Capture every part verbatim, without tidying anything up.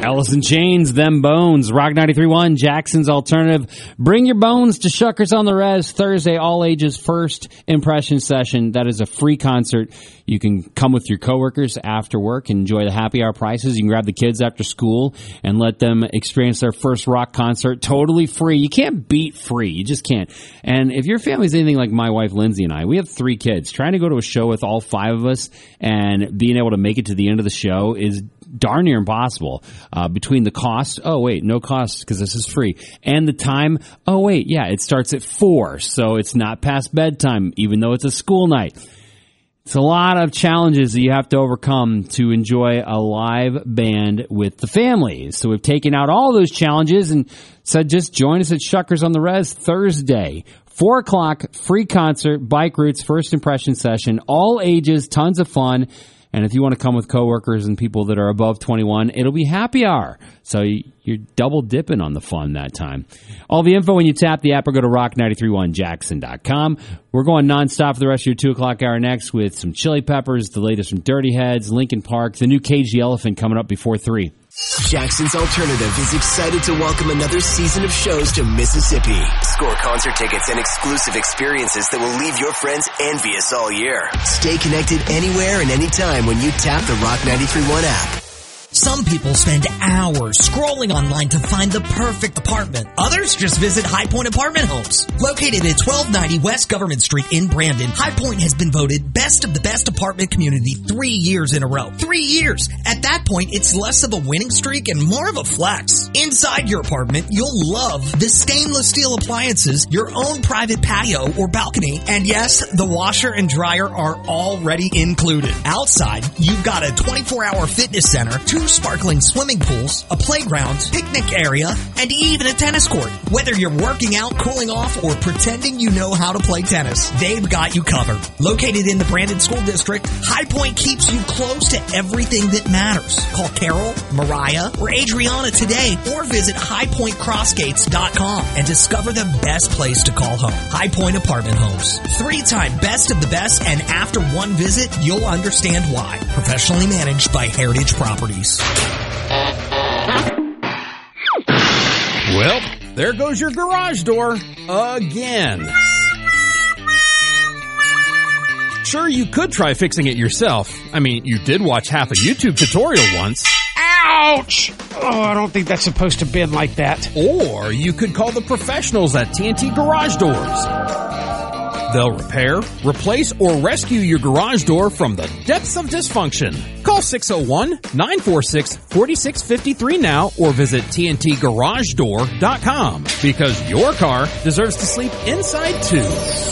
Alice in Chains, Them Bones, Rock ninety-three point one, Jackson's Alternative. Bring your bones to Shuckers on the Res, Thursday, all ages, first impression session. That is a free concert. You can come with your coworkers after work and enjoy the happy hour prices. You can grab the kids after school and let them experience their first rock concert totally free. You can't beat free. You just can't. And if your family's anything like my wife, Lindsay, and I, we have three kids. Trying to go to a show with all five of us and being able to make it to the end of the show is darn near impossible. Uh, between the cost, oh wait, no cost because this is free, and the time, oh wait, yeah, it starts at four, so it's not past bedtime, even though it's a school night. It's a lot of challenges that you have to overcome to enjoy a live band with the family. So we've taken out all those challenges and said just join us at Shuckers on the Res Thursday. Four o'clock, free concert, Bike Roots, first impression session, all ages, tons of fun. And if you want to come with coworkers and people that are above twenty-one, it'll be happy hour. So you're double dipping on the fun that time. All the info when you tap the app or go to rock nine three one jackson dot com. We're going nonstop for the rest of your two o'clock hour next with some Chili Peppers, the latest from Dirty Heads, Linkin Park, the new Cage the Elephant coming up before three. Jackson's Alternative is excited to welcome another season of shows to Mississippi. Score concert tickets and exclusive experiences that will leave your friends envious all year. Stay connected anywhere and anytime when you tap the Rock ninety-three point one app. Some people spend hours scrolling online to find the perfect apartment. Others just visit High Point Apartment Homes. Located at twelve ninety West Government Street in Brandon, High Point has been voted best of the best apartment community three years in a row. Three years! At that point, it's less of a winning streak and more of a flex. Inside your apartment, you'll love the stainless steel appliances, your own private patio or balcony, and yes, the washer and dryer are already included. Outside, you've got a twenty-four hour fitness center, two sparkling swimming pools, a playground, picnic area, and even a tennis court. Whether you're working out, cooling off, or pretending you know how to play tennis, they've got you covered. Located in the Brandon School District, High Point keeps you close to everything that matters. Call Carol, Mariah, or Adriana today, or visit high point crossgates dot com and discover the best place to call home. High Point Apartment Homes. Three-time best of the best, and after one visit, you'll understand why. Professionally managed by Heritage Properties. Well, there goes your garage door again. Sure, you could try fixing it yourself. I mean, you did watch half a YouTube tutorial once. Ouch! Oh, I don't think that's supposed to bend like that. Or you could call the professionals at T N T Garage Doors. They'll repair, replace, or rescue your garage door from the depths of dysfunction. Call six oh one, nine four six, four six five three now or visit T N T garage door dot com because your car deserves to sleep inside too.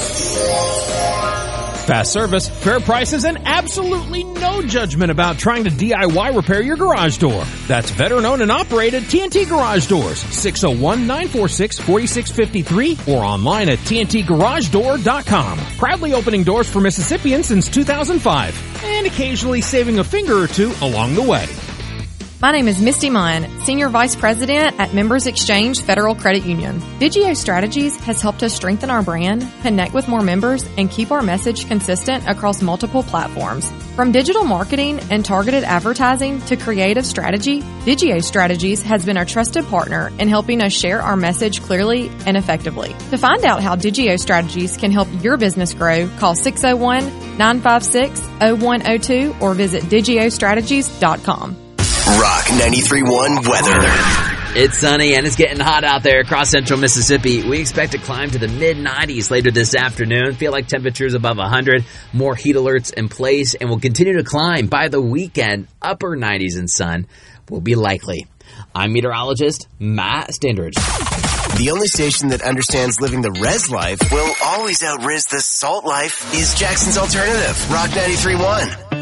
Fast service, fair prices, and absolutely no judgment about trying to D I Y repair your garage door. That's veteran-owned and operated T N T Garage Doors, six oh one, nine four six, four six five three or online at T N T garage door dot com. Proudly opening doors for Mississippians since two thousand five and occasionally saving a finger or two along the way. My name is Misty Munn, Senior Vice President at Members Exchange Federal Credit Union. Digio Strategies has helped us strengthen our brand, connect with more members, and keep our message consistent across multiple platforms. From digital marketing and targeted advertising to creative strategy, Digio Strategies has been a trusted partner in helping us share our message clearly and effectively. To find out how Digio Strategies can help your business grow, call six oh one, nine five six, oh one oh two or visit digio strategies dot com. Rock ninety-three point one weather. It's sunny and it's getting hot out there across central Mississippi. We expect to climb to the mid nineties later this afternoon. Feel like temperatures above one hundred. More heat alerts in place and will continue to climb by the weekend. Upper nineties and sun will be likely. I'm meteorologist Matt Standridge. The only station that understands living the res life will always out-res the salt life is Jackson's Alternative, Rock ninety-three point one.